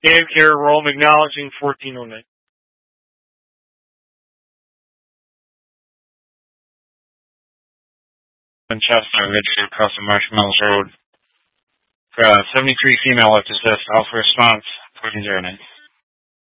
Dave Care, Rome, acknowledging 1409. Winchester, Ridge, across the Marshmallows Road. 73 female left assist, alpha response, 1409.